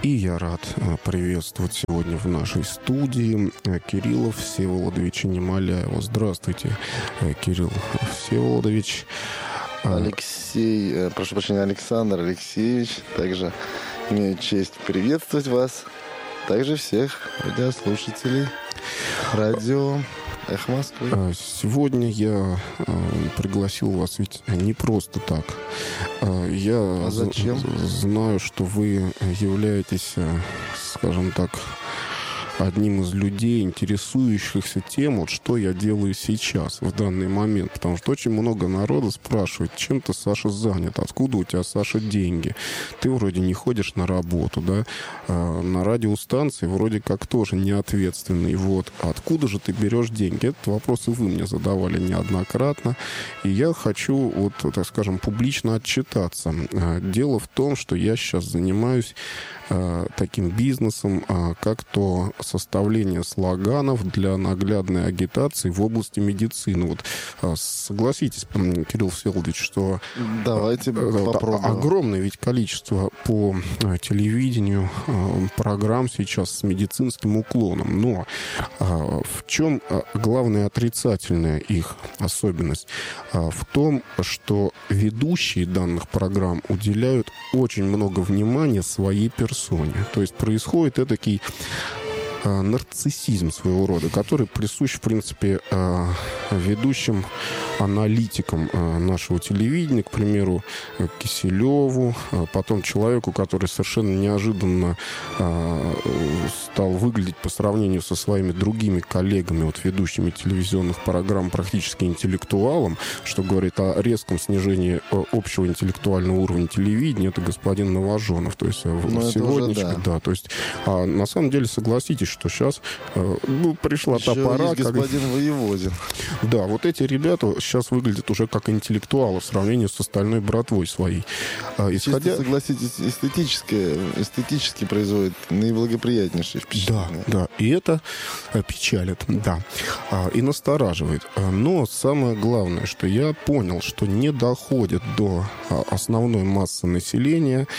И я рад приветствовать сегодня в нашей студии Кирилла Всеволодовича Немоляева. Здравствуйте, Кирилл Всеволодович. Алексей, прошу прощения, Александр Алексеевич. Также имею честь приветствовать вас. Также всех радиослушателей радио «Эхо Москвы». Сегодня я пригласил вас ведь не просто так. Я знаю, что вы являетесь, скажем так, одним из людей, интересующихся тем, вот что я делаю сейчас, в данный момент. Потому что очень много народа спрашивает, чем ты, Саша, занят, откуда у тебя, Саша, деньги. Ты вроде не ходишь на работу, да? На радиостанции вроде как тоже неответственный. Вот. Откуда же ты берешь деньги? Этот вопрос и вы мне задавали неоднократно. И я хочу, вот, так скажем, публично отчитаться. Дело в том, что я сейчас занимаюсь таким бизнесом, как то составление слоганов для наглядной агитации в области медицины. Вот согласитесь, Кирилл Всеволодович, что давайте попробуем. Огромное ведь количество по телевидению программ сейчас с медицинским уклоном. Но в чем главная отрицательная их особенность? В том, что ведущие данных программ уделяют очень много внимания своей персоне. То есть происходит этакий нарциссизм своего рода, который присущ, в принципе, ведущим аналитикам нашего телевидения, к примеру, Киселеву, потом человеку, который совершенно неожиданно стал выглядеть по сравнению со своими другими коллегами, вот ведущими телевизионных программ, практически интеллектуалом, что говорит о резком снижении общего интеллектуального уровня телевидения, это господин Новоженов. То есть сегодняшний, да, то есть на самом деле, согласитесь, что сейчас пришла та пора, есть господин Воеводин. Да, вот эти ребята сейчас выглядят уже как интеллектуалы в сравнении с остальной братвой своей. Чисто, согласитесь, эстетически производит наиблагоприятнейшее впечатление. Да, и это печалит, да, и настораживает. Но самое главное, что я понял, что не доходит до основной массы населения.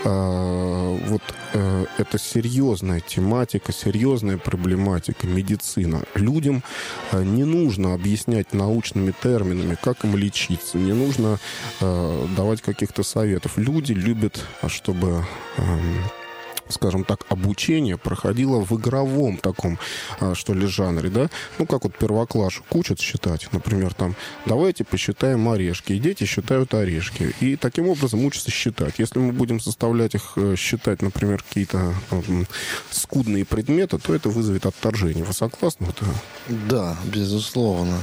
Вот это серьезная тематика, серьезная проблематика, медицина. Людям не нужно объяснять научными терминами, как им лечиться. Не нужно давать каких-то советов. Люди любят, чтобы, скажем так, обучение проходило в игровом таком, что ли, жанре, да? Ну, как вот первоклашек учат считать. Например, там, давайте посчитаем орешки. И дети считают орешки. И таким образом учатся считать. Если мы будем заставлять их считать, например, какие-то скудные предметы, то это вызовет отторжение. Вы согласны? Да, безусловно.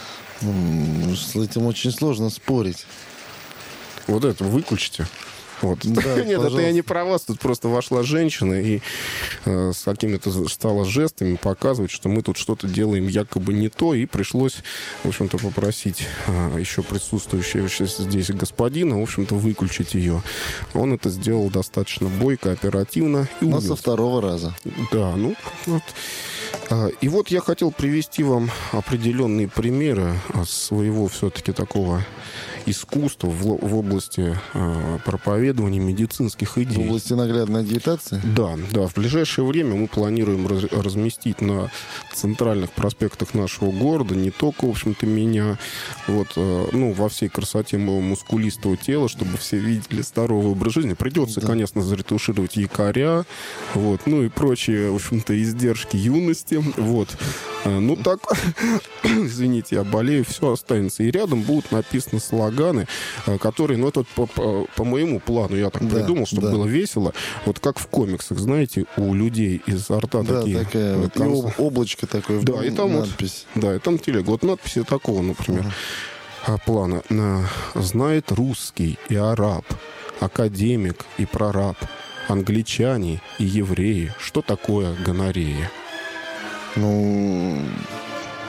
С этим очень сложно спорить. Вот это выключите. Вот. Да, нет, пожалуйста. Это я не про вас. Тут просто вошла женщина и с какими-то стала жестами показывать, что мы тут что-то делаем якобы не то. И пришлось, в общем-то, попросить еще присутствующего здесь господина, в общем-то, выключить ее. Он это сделал достаточно бойко, оперативно. И но со второго раза. Да, ну вот. И вот я хотел привести вам определенные примеры своего все-таки такого искусства в области проповедования медицинских идей. В области наглядной агитации? Да. В ближайшее время мы планируем разместить на центральных проспектах нашего города не только, в общем-то, меня, вот, во всей красоте моего мускулистого тела, чтобы все видели здоровый образ жизни. Придется, конечно, заретушировать якоря, вот, и прочие, в общем-то, издержки юности, вот. Ну так, извините, я болею, все останется. И рядом будут написаны слоганы, которые, это по моему плану, я так придумал, чтобы было весело. Вот как в комиксах, знаете, у людей из рта такие... Да, такая вот облачко такое, да, и там надпись. И там телега. Вот надписи такого, например, плана. Знает русский и араб, академик и прораб, англичане и евреи. Что такое гонорея?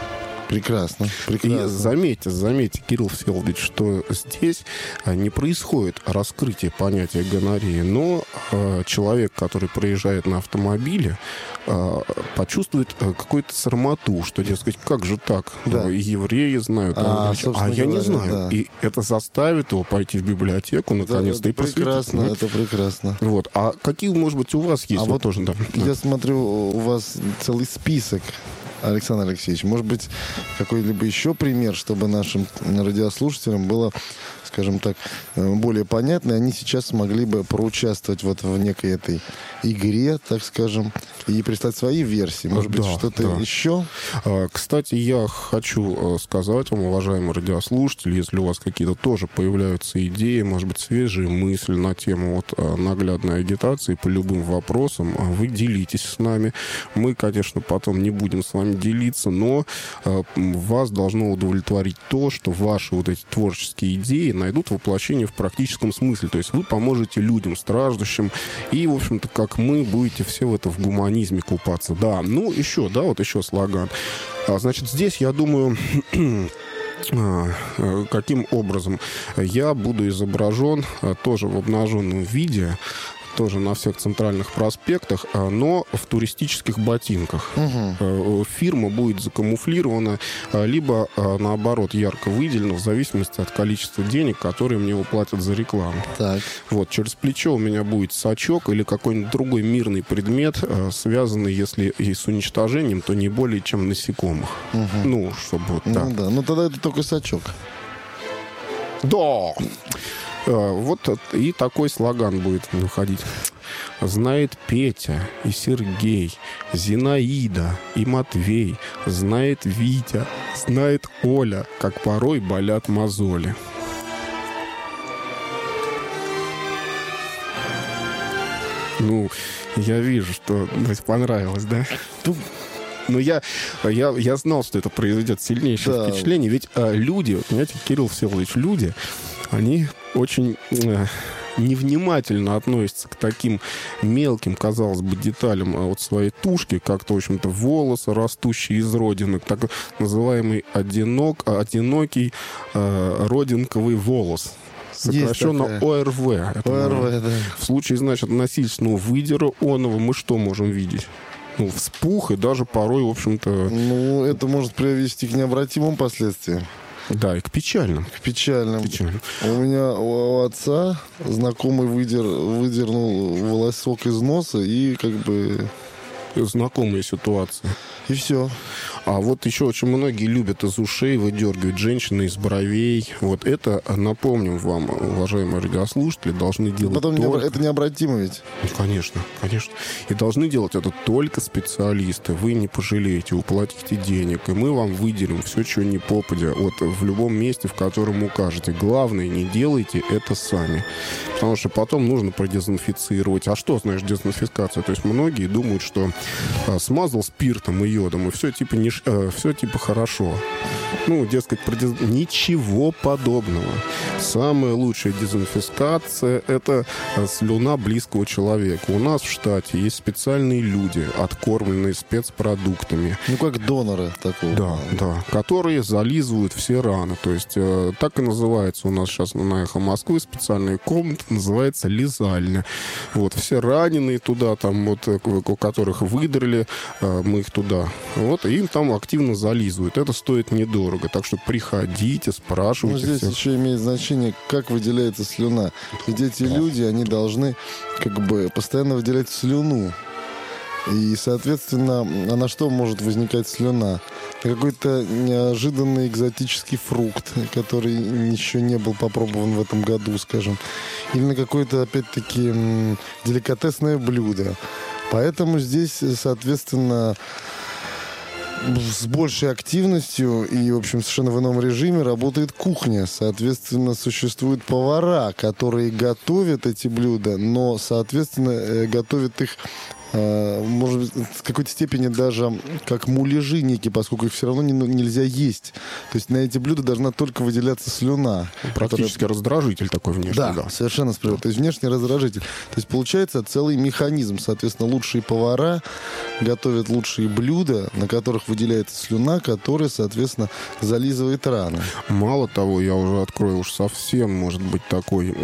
Прекрасно. И заметьте, Кирилл Всеволодович, что здесь не происходит раскрытие понятия гонореи, но человек, который проезжает на автомобиле, почувствует какую-то срамоту, что, дескать, как же так? Да. Евреи знают, а я не знаю. Да. И это заставит его пойти в библиотеку, наконец-то, и просветить. Это прекрасно. Вот. А какие, может быть, у вас есть? Вот тоже, да. Я смотрю, у вас целый список, Александр Алексеевич. Может быть, какой-либо еще пример, чтобы нашим радиослушателям было, скажем так, более понятно, и они сейчас смогли бы проучаствовать вот в некой этой игре, так скажем, и представить свои версии. Может быть, что-то еще? Кстати, я хочу сказать вам, уважаемые радиослушатели, если у вас какие-то тоже появляются идеи, может быть, свежие мысли на тему вот наглядной агитации по любым вопросам, вы делитесь с нами. Мы, конечно, потом не будем с вами делиться, но вас должно удовлетворить то, что ваши вот эти творческие идеи найдут воплощение в практическом смысле. То есть вы поможете людям, страждущим, и, в общем-то, как мы, будете все в это в гуманизме купаться. Да, ну, еще, да, вот еще слоган. Значит, здесь, я думаю... каким образом я буду изображен тоже в обнаженном виде, тоже на всех центральных проспектах, но в туристических ботинках. Фирма будет закамуфлирована, либо, наоборот, ярко выделена, в зависимости от количества денег, которые мне уплатят за рекламу. Так. Вот, через плечо у меня будет сачок или какой-нибудь другой мирный предмет, связанный, если и с уничтожением, то не более чем насекомых. Ну, чтобы вот так. Ну да, но тогда это только сачок. Да! Вот и такой слоган будет выходить. Знает Петя и Сергей, Зинаида и Матвей, знает Витя, знает Оля, как порой болят мозоли. Ну, я вижу, что понравилось, да? Но я знал, что это произведет сильнейшее впечатление. Ведь люди, понимаете, Кирилл Всеволодович, люди, они очень невнимательно относятся к таким мелким, казалось бы, деталям от своей тушки, как-то, в общем-то, волосы, растущие из родинок, так называемый одинокий родинковый волос. Сокращенно ОРВ. ОРВ, да. В случае, значит, насильственного выдера оного мы что можем видеть? Ну, вспух и даже порой, в общем-то... Ну, это может привести к необратимым последствиям. Да, и к печальным. К печальным. У меня у отца знакомый выдернул волосок из носа и как бы... Знакомая ситуация. И все. А вот еще очень многие любят из ушей выдергивать, женщины из бровей. Вот это, напомним вам, уважаемые радиослушатели, должны делать потом только... это необратимо ведь? Ну, конечно. И должны делать это только специалисты. Вы не пожалеете, уплатите денег, и мы вам выделим все, чего не попадя. Вот в любом месте, в котором укажете. Главное, не делайте это сами. Потому что потом нужно продезинфицировать. А что значит дезинфекция? То есть многие думают, что смазал спиртом и йодом, и все типа хорошо. Ну, дескать, ничего подобного. Самая лучшая дезинфекция — это слюна близкого человека. У нас в штате есть специальные люди, откормленные спецпродуктами. Ну, как доноры такого. Да, которые зализывают все раны. То есть так и называется у нас сейчас на «Эхо Москвы» специальная комната, называется лизальня. Вот, все раненые туда, там, вот, у которых выдрали, мы их туда. Вот, и им там активно зализывают. Это стоит недорого. Так что приходите, спрашивайте. Но здесь еще имеет значение, как выделяется слюна. Ведь эти люди, они должны как бы постоянно выделять слюну. И, соответственно, а на что может возникать слюна? Какой-то неожиданный экзотический фрукт, который еще не был попробован в этом году, скажем. Или на какое-то, опять-таки, деликатесное блюдо. Поэтому здесь, соответственно, с большей активностью и, в общем, совершенно в ином режиме работает кухня. Соответственно, существуют повара, которые готовят эти блюда, но, соответственно, готовят их может быть, в какой-то степени даже как муляжи некие, поскольку их все равно нельзя есть. То есть на эти блюда должна только выделяться слюна. Практически раздражитель такой внешний. Да, совершенно справедливо. То есть внешний раздражитель. То есть получается целый механизм. Соответственно, лучшие повара готовят лучшие блюда, на которых выделяется слюна, которая, соответственно, зализывает раны. Мало того, я уже открою совсем, может быть, такой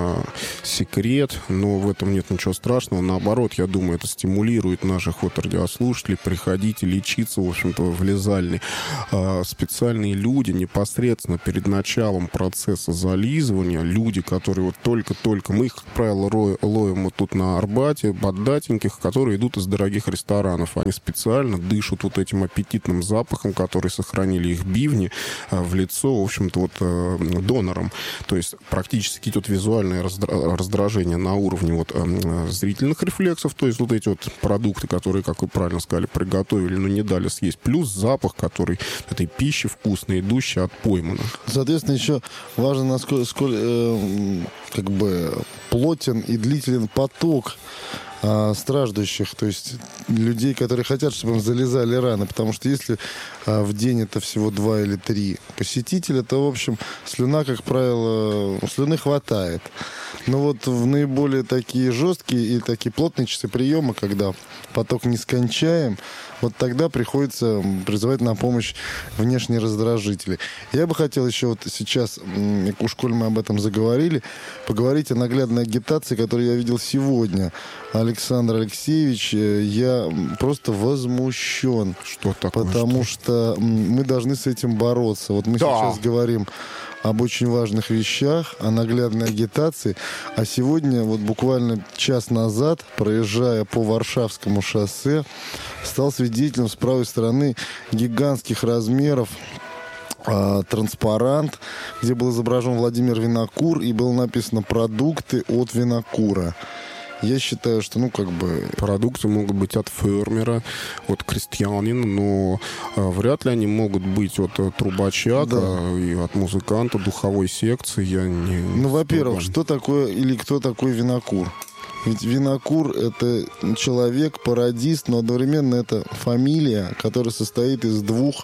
секрет, но в этом нет ничего страшного. Наоборот, я думаю, это стимулирует наших радиослушателей приходить и лечиться, в общем-то, в лизальной. Специальные люди непосредственно перед началом процесса зализывания, люди, которые вот только-только, мы их, как правило, ловим вот тут на Арбате, богатеньких, которые идут из дорогих ресторанов. Они специально дышат вот этим аппетитным запахом, который сохранили их бивни, в лицо, в общем-то, вот донорам. То есть практически идет визуальное раздражение на уровне вот зрительных рефлексов, то есть вот эти вот продукты, которые, как вы правильно сказали, приготовили, но не дали съесть. Плюс запах, который этой пищи вкусной, идущей от пойманных. Соответственно, еще важно, насколько как бы плотен и длителен поток страждущих, то есть людей, которые хотят, чтобы им залезали раны, потому что если в день это всего 2 или 3 посетителя, то, в общем, слюна, как правило, слюны хватает. Но вот в наиболее такие жесткие и такие плотные часы приема, когда поток нескончаем, вот тогда приходится призывать на помощь внешние раздражители. Я бы хотел еще вот сейчас, уж коль мы об этом заговорили, поговорить о наглядной агитации, которую я видел сегодня. Александр Алексеевич, я просто возмущен. Что такое? Потому что мы должны с этим бороться. Вот мы сейчас говорим об очень важных вещах, о наглядной агитации. А сегодня, вот буквально час назад, проезжая по Варшавскому шоссе, стал свидетелем с правой стороны гигантских размеров транспарант, где был изображен Владимир Винокур и было написано «Продукты от Винокура». Я считаю, что, продукты могут быть от фермера, от крестьянина, но вряд ли они могут быть от трубача и от музыканта, духовой секции. Во-первых, что такое или кто такой Винокур? Ведь Винокур — это человек, пародист, но одновременно это фамилия, которая состоит из двух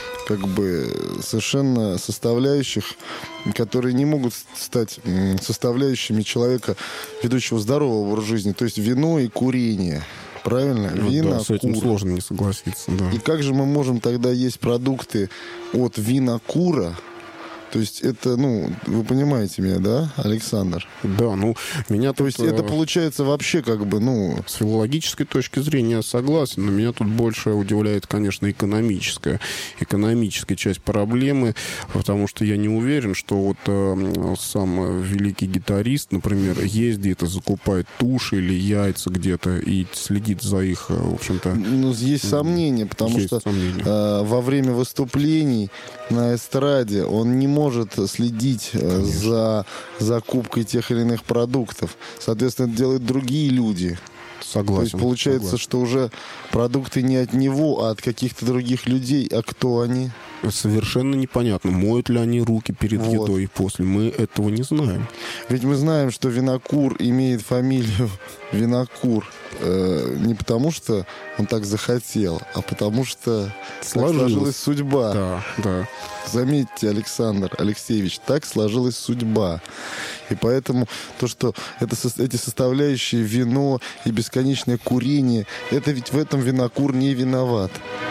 совершенно составляющих, которые не могут стать составляющими человека, ведущего здорового образа жизни. То есть вино и курение. Правильно? Да, с этим сложно не согласиться. Да. И как же мы можем тогда есть продукты от Винокура? То есть это, вы понимаете меня, да, Александр? Да, меня То есть это получается вообще С филологической точки зрения согласен, но меня тут больше удивляет, конечно, экономическая часть проблемы, потому что я не уверен, что вот сам великий гитарист, например, ездит и закупает туши или яйца где-то и следит за их, в общем-то... Есть сомнения, потому что во время выступлений на эстраде он не может следить за закупкой тех или иных продуктов. Соответственно, это делают другие люди. Согласен. То есть получается, что уже продукты не от него, а от каких-то других людей. А кто они? Совершенно непонятно, моют ли они руки перед едой и после. Мы этого не знаем. Ведь мы знаем, что Винокур имеет фамилию Винокур не потому, что он так захотел, а потому что сложилась судьба. Да. Заметьте, Александр Алексеевич, так сложилась судьба. И поэтому то, что эти составляющие, вино и бесконечное курение, это ведь в этом Винокур не виноват.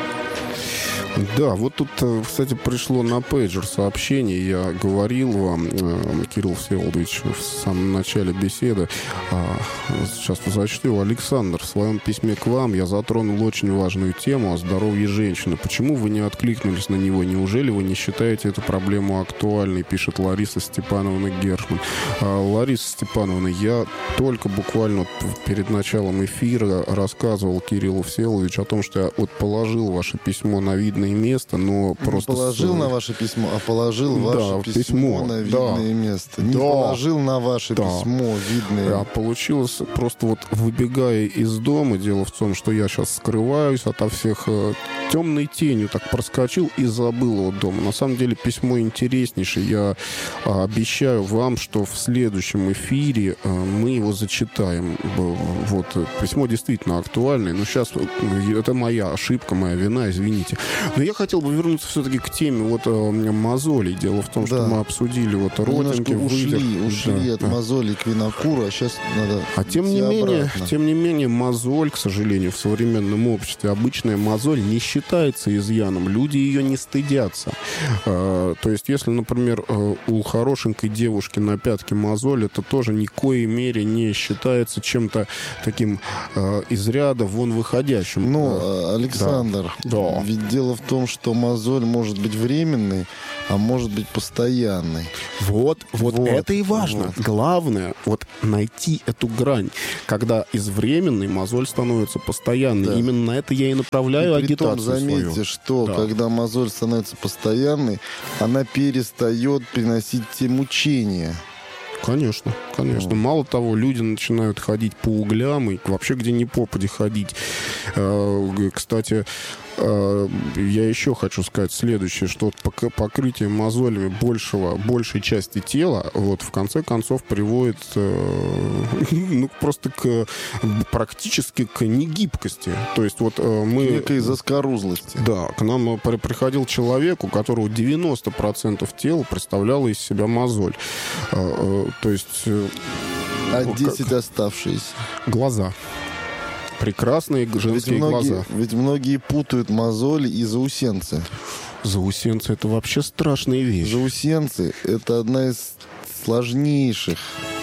Да, вот тут, кстати, пришло на пейджер сообщение. Я говорил вам, Кирилл Всеволодович, в самом начале беседы. Сейчас зачту. Александр, в своем письме к вам я затронул очень важную тему о здоровье женщины. Почему вы не откликнулись на него? Неужели вы не считаете эту проблему актуальной? Пишет Лариса Степановна Гершман. Лариса Степановна, я только буквально перед началом эфира рассказывал Кириллу Всеволодовичу о том, что я положил ваше письмо на видное видное место, но просто... Не положил на ваше письмо, а положил ваше письмо на видное место. Не положил на ваше письмо видное. А получилось просто вот выбегая из дома, дело в том, что я сейчас скрываюсь ото всех, темной тенью так проскочил и забыл его дома. На самом деле письмо интереснейшее. Я обещаю вам, что в следующем эфире мы его зачитаем. Вот, письмо действительно актуальное, но сейчас это моя ошибка, моя вина, извините. Но я хотел бы вернуться все-таки к теме вот мозолей. Дело в том, что мы обсудили вот родинки, ушли от мозолей к винокуру, а сейчас надо тем не менее, мозоль, к сожалению, в современном обществе, обычная мозоль не считается изъяном. Люди ее не стыдятся. То есть, если, например, у хорошенькой девушки на пятке мозоль, это тоже ни в коей мере не считается чем-то таким из ряда вон выходящим. Ну, Александр, ведь дело в том, что мозоль может быть временной, а может быть постоянной. Вот это и важно. Главное, вот найти эту грань, когда из временной мозоль становится постоянной. Да. Именно на это я и направляю агитацию свою. Заметьте, что когда мозоль становится постоянной, она перестает приносить те мучения. Конечно. Мало того, люди начинают ходить по углям и вообще где ни попади ходить. Кстати, я еще хочу сказать следующее, что покрытие мозолями большей части тела вот в конце концов приводит просто практически к негибкости. То есть вот мы... Некой заскорузлости. Да, к нам приходил человек, у которого 90% тела представляло из себя мозоль. То есть... А 10 оставшиеся? Глаза. Прекрасные женские глаза. Ведь многие путают мозоли и заусенцы. Заусенцы — это вообще страшная вещь. Заусенцы — это одна из сложнейших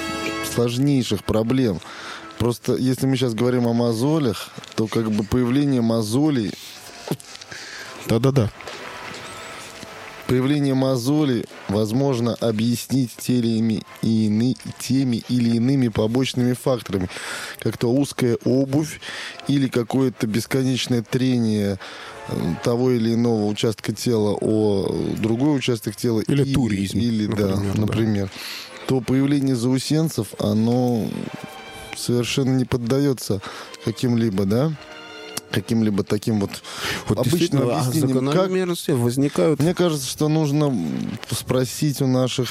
проблем. Просто если мы сейчас говорим о мозолях, то как бы появление мозолей... Да-да-да. Появление мозолей возможно объяснить теми или иными побочными факторами, как то узкая обувь или какое-то бесконечное трение того или иного участка тела о другой участок тела. Или туризм, например. То появление заусенцев, оно совершенно не поддается каким-либо таким вот обычным объяснениям. Закономерности возникают. Мне кажется, что нужно спросить у наших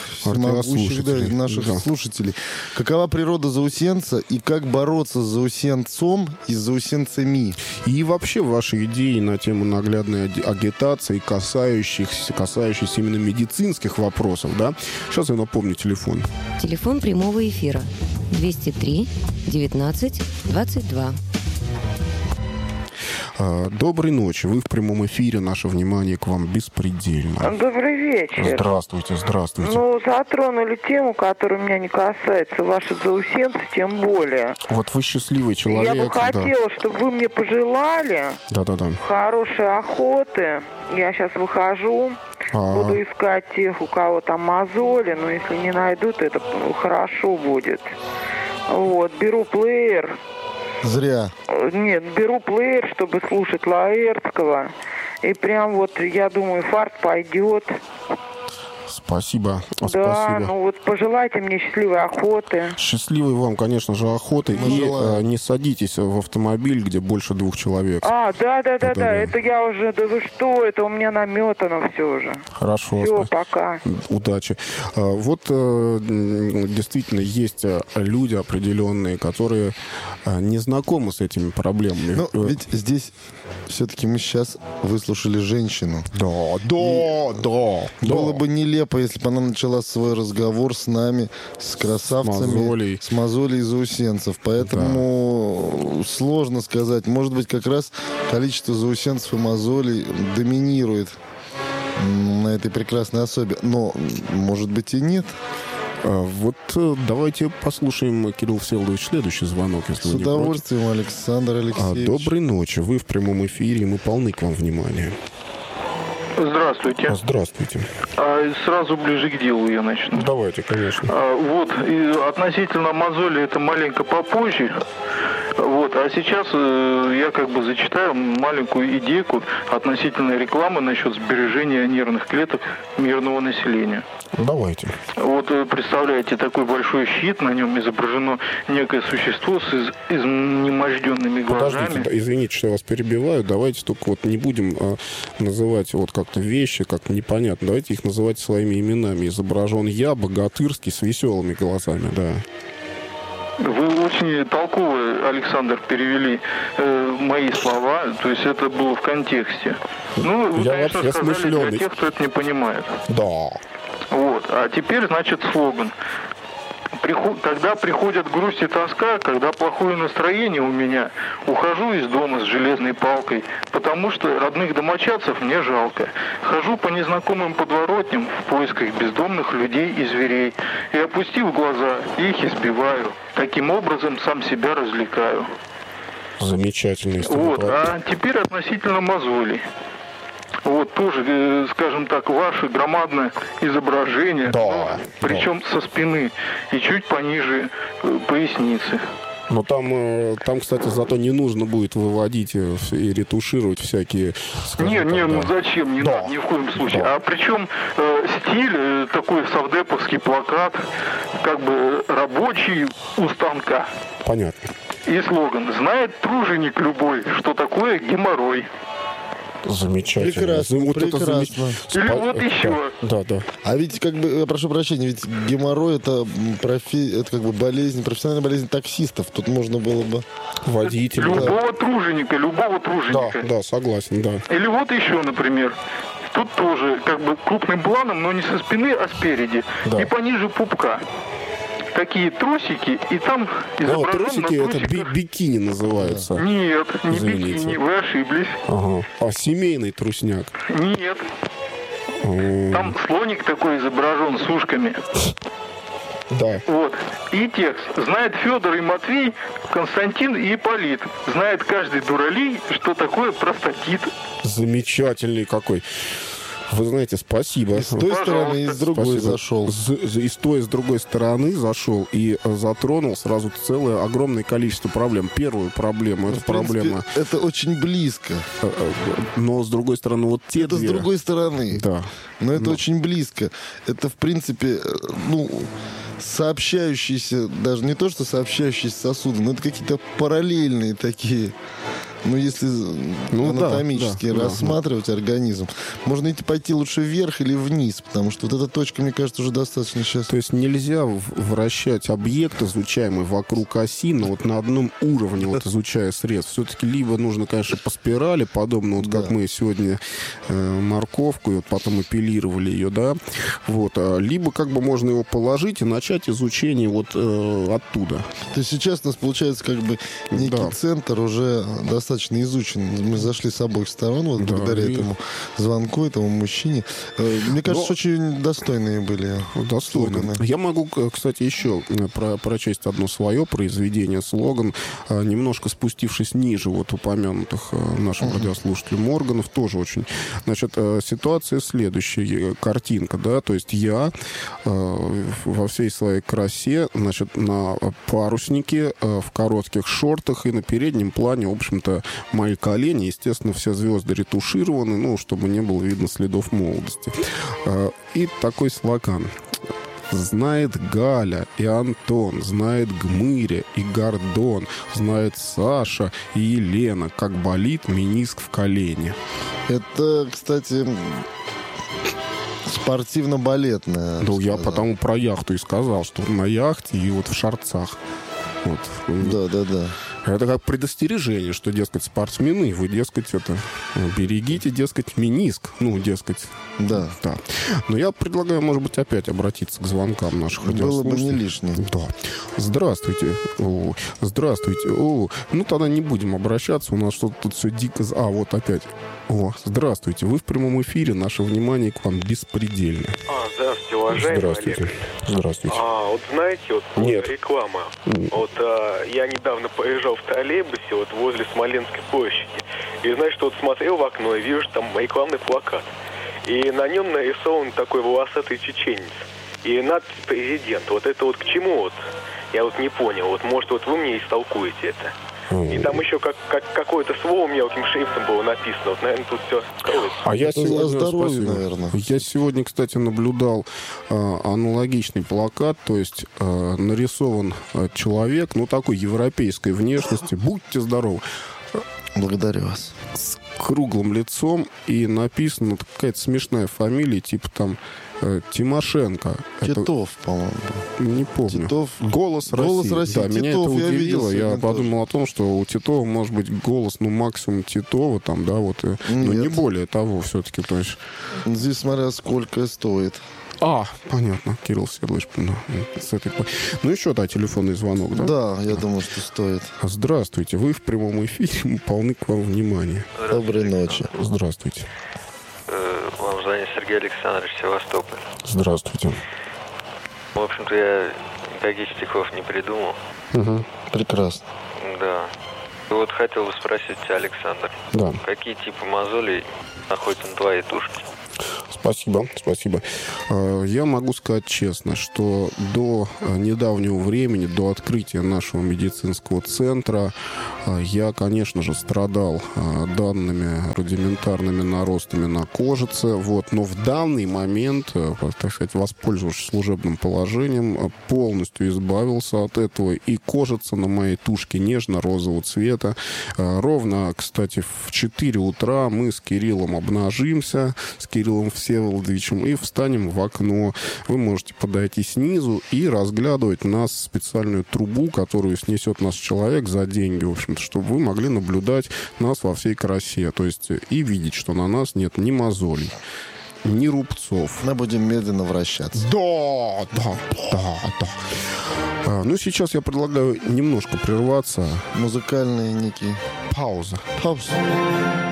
слушателей, какова природа заусенца и как бороться с заусенцом и с заусенцами. И вообще ваши идеи на тему наглядной агитации, касающейся именно медицинских вопросов, да? Сейчас я напомню телефон. Телефон прямого эфира 203 19 22. Доброй ночи. Вы в прямом эфире. Наше внимание к вам беспредельно. Добрый вечер. Здравствуйте. Затронули тему, которая меня не касается. Ваши заусенцы тем более. Вот вы счастливый человек. Я бы хотела, чтобы вы мне пожелали хорошей охоты. Я сейчас выхожу. Буду искать тех, у кого там мозоли. Но если не найдут, это хорошо будет. Беру плеер. Зря. Нет, беру плеер, чтобы слушать Лаэртского. И прям я думаю, фарт пойдет. Спасибо. Да, пожелайте мне счастливой охоты. Счастливой вам, конечно же, охоты. Не садитесь в автомобиль, где больше 2 человек. Да. Это я уже, да вы что, это у меня наметано все уже. Хорошо. Все, пока. Удачи. Действительно, есть люди определенные, которые не знакомы с этими проблемами. Но ведь здесь все-таки мы сейчас выслушали женщину. Да. Было бы нелепо, если бы она начала свой разговор с нами, с красавцами, с мозолей и заусенцев. Поэтому сложно сказать. Может быть, как раз количество заусенцев и мозолей доминирует на этой прекрасной особе. Но, может быть, и нет. Давайте послушаем, Кирилл Всеволодович, следующий звонок, если вы не против. С удовольствием, Александр Алексеевич. Доброй ночи. Вы в прямом эфире, мы полны к вам внимания. Здравствуйте. Здравствуйте. Сразу ближе к делу я начну. Давайте, конечно. Относительно мозоли это маленько попозже. Вот, а сейчас я как бы зачитаю маленькую идейку относительно рекламы насчет сбережения нервных клеток мирного населения. Давайте. Вот представляете, такой большой щит, на нем изображено некое существо с изнеможденными глазами. Подождите, извините, что я вас перебиваю. Давайте только вот не будем называть вот как-то вещи, как непонятно. Давайте их называть своими именами. Изображен я, богатырский, с веселыми глазами, да. Вы очень толково, Александр, перевели мои слова, то есть это было в контексте. Ну, вы, конечно, сказали смышленый. Для тех, кто это не понимает. Да. Вот, а теперь, значит, слоган. Когда приходят грусть и тоска, когда плохое настроение у меня, ухожу из дома с железной палкой, потому что родных домочадцев мне жалко. Хожу по незнакомым подворотням в поисках бездомных людей и зверей. И, опустив глаза, их избиваю. Таким образом, сам себя развлекаю. Замечательный. Вот, а теперь относительно мозолей. Вот тоже, скажем так, ваше громадное изображение, да, причем со спины и чуть пониже поясницы. Но там, кстати, зато не нужно будет выводить и ретушировать всякие... Ну зачем? Не надо ни в коем случае. Да. А причем стиль такой совдеповский плакат, как бы рабочий у станка. Понятно. И слоган: «Знает труженик любой, что такое геморрой». Замечательно. Прекрасно, вот прекрасно. Или вот еще. Да. А ведь, как бы, я прошу прощения, ведь геморрой это как бы болезнь, профессиональная болезнь таксистов. Тут можно было бы... Водителя. Любого труженика. Да, согласен, да. Или вот еще, например. Тут тоже как бы крупным планом, но не со спины, а спереди. Да. И пониже пупка. Такие трусики, и там изображен трусики на это бикини называются. Нет, не Извините. бикини, вы ошиблись. Ага. А семейный трусняк? Нет. Там слоник такой изображен с ушками. Да. Вот. И текст. Знает Федор и Матвей, Константин и Ипполит. Знает каждый дуралей, что такое простатит. Замечательный какой. Вы знаете, спасибо. И с той стороны, и с другой зашел. И с той, и с другой стороны зашел и затронул сразу целое огромное количество проблем. Первую проблему, это проблема... Это очень близко. Но, с другой стороны, вот те это две... с другой стороны. Да. Но это очень близко. Это, в принципе, сообщающиеся, даже не то, что сообщающиеся сосуды, но это какие-то параллельные такие... если анатомически рассматривать организм, можно пойти лучше вверх или вниз, потому что вот эта точка, мне кажется, уже достаточно сейчас... То есть нельзя вращать объект, изучаемый вокруг оси, но вот на одном уровне, вот изучая срез. Все-таки либо нужно, конечно, по спирали, подобно вот как мы сегодня морковку, и вот потом эпилировали ее, да, вот, либо как бы можно его положить и начать изучение вот оттуда. То есть сейчас у нас получается как бы некий центр уже достаточно изучен. Мы зашли с обоих сторон, вот благодаря этому звонку, этому мужчине. Мне кажется, очень достойные были. Достойные. Я могу, кстати, еще прочесть одно свое произведение, слоган, немножко спустившись ниже вот упомянутых нашим радиослушателям органов, тоже очень. Значит, ситуация следующая, картинка, да, то есть я во всей своей красе, значит, на паруснике, в коротких шортах, и на переднем плане, в общем-то, мои колени, естественно, все звезды ретушированы, чтобы не было видно следов молодости. И такой слоган. Знает Галя и Антон, знает Гмыря и Гордон, знает Саша и Елена, как болит мениск в колене. Это, кстати, спортивно-балетная. Ну, я потому про яхту и сказал, что на яхте и вот в шорцах. Вот. Да. Это как предостережение, что, дескать, спортсмены, вы, дескать, берегите, дескать, мениск. Дескать. Да. Но я предлагаю, может быть, опять обратиться к звонкам наших радиослушателей. Было бы не лишним. Да. Здравствуйте. Здравствуйте. Тогда не будем обращаться, у нас что-то тут все дико... вот опять. Здравствуйте. Вы в прямом эфире, наше внимание к вам беспредельно. Здравствуйте, уважаемый Здравствуйте. Олег. Здравствуйте. Вот знаете, Нет. реклама. Я недавно поезжал в троллейбусе возле Смоленской площади. И, смотрел в окно и вижу там рекламный плакат. И на нем нарисован такой волосатый чеченец. И надпись «Президент». Это к чему Я не понял. Может, вы мне истолкуете это. И там еще какое-то слово мелким шрифтом было написано. Вот, наверное, тут все кроется. А я сегодня, здоровье, наверное. Я сегодня, кстати, наблюдал аналогичный плакат, то есть нарисован человек, ну, такой европейской внешности. Будьте здоровы. Благодарю вас. С круглым лицом, и написана какая-то смешная фамилия, типа там Тимошенко. Титов, по-моему. Не помню. Титов. Голос России. Да, меня Титов, это удивило. Я подумал тоже. о том, что у Титова может быть голос, ну, максимум Титова, там, да, вот. Но не более того, все-таки, то есть. Здесь смотря сколько стоит. Понятно, Кирилл Серлыч. С этой... Ну, еще, да, телефонный звонок, да? Да, я думаю, что стоит. Здравствуйте, вы в прямом эфире, мы полны к вам внимания. Доброй ночи. Здравствуйте. Вам звонит Сергей Александрович, Севастополь. Здравствуйте. В общем-то, я никаких стихов не придумал. Угу. Прекрасно. Да. И вот хотел бы спросить тебя, Александр. Да. Какие типы мозолей находятся на твоей тушке? Спасибо. Я могу сказать честно, что до недавнего времени, до открытия нашего медицинского центра, я, конечно же, страдал данными рудиментарными наростами на кожице. Но в данный момент, так сказать, воспользовавшись служебным положением, полностью избавился от этого. И кожица на моей тушке нежно-розового цвета. Ровно, кстати, в 4 утра мы с Кириллом обнажимся, с Кириллом Всеволодовичем, и встанем в окно. Вы можете подойти снизу и разглядывать нас в специальную трубу, которую снесет наш человек за деньги, в общем-то, чтобы вы могли наблюдать нас во всей красе. То есть и видеть, что на нас нет ни мозолей, ни рубцов. Мы будем медленно вращаться. Да. Ну, сейчас я предлагаю немножко прерваться. Музыкальные некие. Пауза.